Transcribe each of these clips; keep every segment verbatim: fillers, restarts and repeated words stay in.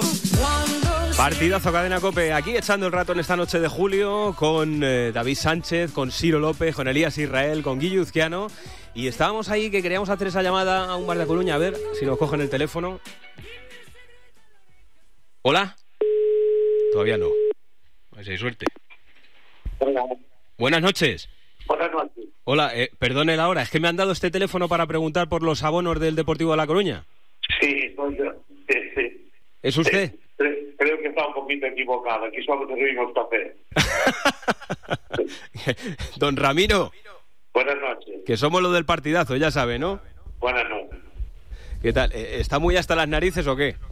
Partidazo Cadena COPE, aquí echando el rato en esta noche de julio con eh, David Sánchez, con Ciro López, con Elías Israel, con Guillo Uzquiano. Y estábamos ahí que queríamos hacer esa llamada a un bar de Coruña, a ver si nos cogen el teléfono. ¿Hola? Todavía no. A ver si hay suerte. Hola. Buenas noches. Buenas noches. Hola, eh, perdone la hora, es que me han dado este teléfono para preguntar por los abonos del Deportivo de La Coruña. Sí, soy yo. Sí, sí. ¿Es usted? Sí, sí. Creo que está un poquito equivocado. Aquí solo servimos café. Don Ramiro. Buenas noches. Que somos los del partidazo, ya sabe, ¿no? Buenas noches. ¿Qué tal? ¿Está muy hasta las narices o qué?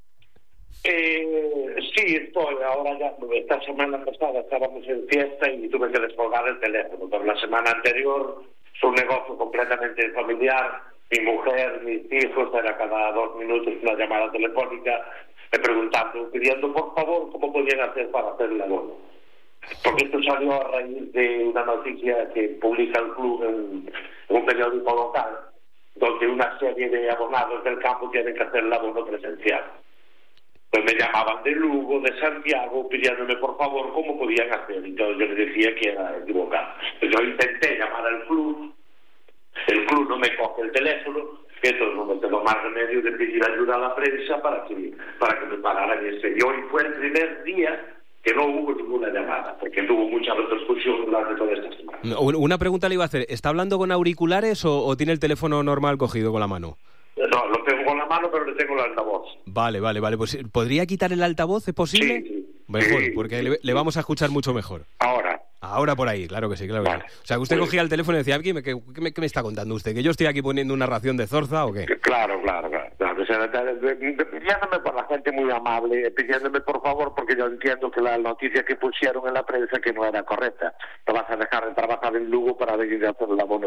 Eh, sí, estoy. Ahora ya, esta semana pasada estábamos en fiesta y tuve que descolgar el teléfono. Pero la semana anterior es un negocio completamente familiar. Mi mujer, mis hijos, era cada dos minutos una llamada telefónica, me preguntando, pidiendo por favor cómo podían hacer para hacer el abono. Porque esto salió a raíz de una noticia que publica el club en, en un periódico local, donde una serie de abonados del campo tienen que hacer el abono presencial. Pues me llamaban de Lugo, de Santiago, pidiéndome por favor cómo podían hacer. Y yo, yo les decía que era equivocado. Pues yo intenté llamar al club, el club no me coge el teléfono, entonces no me tengo más remedio de pedir ayuda a la prensa para que, para que me pagaran ese. Y hoy fue el primer día que no hubo ninguna llamada, porque tuvo mucha repercusión durante toda esta semana. Una pregunta le iba a hacer, ¿está hablando con auriculares o, o tiene el teléfono normal cogido con la mano? No, lo tengo con la mano, pero le tengo el altavoz. Vale, vale, vale. Pues ¿podría quitar el altavoz? ¿Es posible? Sí, sí. Mejor, sí, porque sí, le, sí. le vamos a escuchar mucho mejor. Ahora. Ahora por ahí, claro que sí, claro que vale. sí. O sea, que usted Muy cogía bien. el teléfono y decía, ¿qué me, qué, me, ¿qué me está contando usted? ¿Que yo estoy aquí poniendo una ración de zorza o qué? Claro, claro, claro. claro. O sea, pidiéndome por la gente muy amable, pidiéndome por favor, porque yo entiendo que la noticia que pusieron en la prensa que no era correcta. No vas a dejar de trabajar en Lugo para venir a hacer el abono